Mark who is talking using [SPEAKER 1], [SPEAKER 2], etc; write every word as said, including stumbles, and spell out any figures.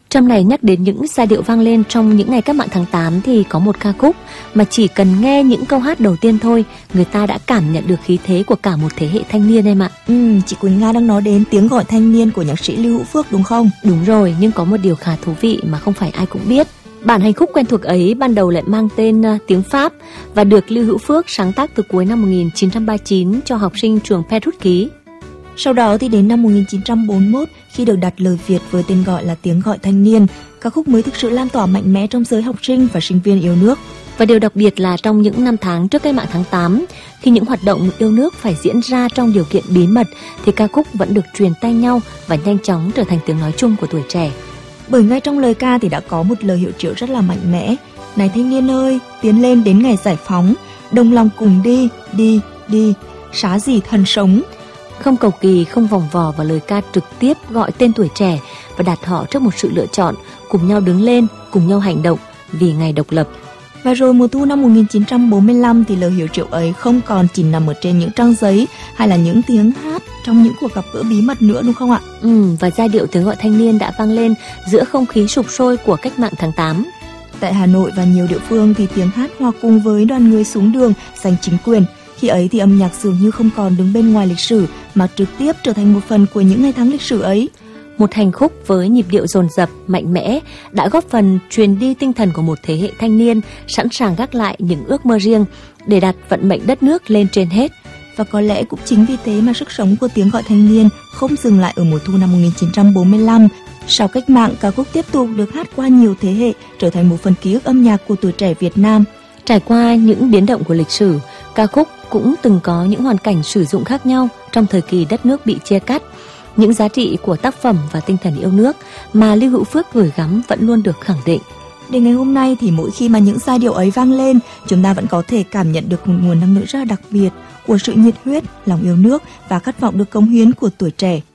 [SPEAKER 1] Trong này nhắc đến những giai điệu vang lên trong những ngày cách mạng tháng tám thì có một ca khúc mà chỉ cần nghe những câu hát đầu tiên thôi, người ta đã cảm nhận được khí thế của cả một thế hệ thanh niên em ạ.
[SPEAKER 2] Ừ, chị Quỳnh Nga đang nói đến Tiếng Gọi Thanh Niên của nhạc sĩ Lưu Hữu Phước đúng không?
[SPEAKER 1] Đúng rồi, nhưng có một điều khá thú vị mà không phải ai cũng biết. Bản hành khúc quen thuộc ấy ban đầu lại mang tên uh, tiếng Pháp và được Lưu Hữu Phước sáng tác từ cuối năm một nghìn chín trăm ba mươi chín cho học sinh trường Perut ký.
[SPEAKER 2] Sau đó thì đến năm một nghìn chín trăm bốn mươi mốt, khi được đặt lời Việt với tên gọi là Tiếng Gọi Thanh Niên, ca khúc mới thực sự lan tỏa mạnh mẽ trong giới học sinh và sinh viên yêu nước.
[SPEAKER 1] Và điều đặc biệt là trong những năm tháng trước cách mạng tháng tám, khi những hoạt động yêu nước phải diễn ra trong điều kiện bí mật, thì ca khúc vẫn được truyền tay nhau và nhanh chóng trở thành tiếng nói chung của tuổi trẻ.
[SPEAKER 2] Bởi ngay trong lời ca thì đã có một lời hiệu triệu rất là mạnh mẽ. Này thanh niên ơi, tiến lên đến ngày giải phóng, đồng lòng cùng đi, đi, đi, xá gì thần sống.
[SPEAKER 1] Không cầu kỳ, không vòng vò và lời ca trực tiếp gọi tên tuổi trẻ và đặt họ trước một sự lựa chọn, cùng nhau đứng lên, cùng nhau hành động vì ngày độc lập.
[SPEAKER 2] Và rồi mùa thu năm một nghìn chín trăm bốn mươi lăm thì lời hiệu triệu ấy không còn chỉ nằm ở trên những trang giấy hay là những tiếng hát trong những cuộc gặp gỡ bí mật nữa đúng không ạ?
[SPEAKER 1] Ừ, và giai điệu Tiếng Gọi Thanh Niên đã vang lên giữa không khí sục sôi của cách mạng tháng tám.
[SPEAKER 2] Tại Hà Nội và nhiều địa phương thì tiếng hát hòa cùng với đoàn người xuống đường giành chính quyền. Khi ấy thì âm nhạc dường như không còn đứng bên ngoài lịch sử mà trực tiếp trở thành một phần của những ngày tháng lịch sử ấy.
[SPEAKER 1] Một hành khúc với nhịp điệu dồn dập, mạnh mẽ đã góp phần truyền đi tinh thần của một thế hệ thanh niên sẵn sàng gác lại những ước mơ riêng để đặt vận mệnh đất nước lên trên hết.
[SPEAKER 2] Và có lẽ cũng chính vì thế mà sức sống của Tiếng Gọi Thanh Niên không dừng lại ở mùa thu năm một nghìn chín trăm bốn mươi lăm. Sau cách mạng, ca khúc tiếp tục được hát qua nhiều thế hệ, trở thành một phần ký ức âm nhạc của tuổi trẻ Việt Nam.
[SPEAKER 1] Trải qua những biến động của lịch sử, ca khúc cũng từng có những hoàn cảnh sử dụng khác nhau trong thời kỳ đất nước bị chia cắt. Những giá trị của tác phẩm và tinh thần yêu nước mà Lưu Hữu Phước gửi gắm vẫn luôn được khẳng định.
[SPEAKER 2] Đến ngày hôm nay thì mỗi khi mà những giai điệu ấy vang lên, chúng ta vẫn có thể cảm nhận được một nguồn năng lượng rất là đặc biệt của sự nhiệt huyết, lòng yêu nước và khát vọng được cống hiến của tuổi trẻ.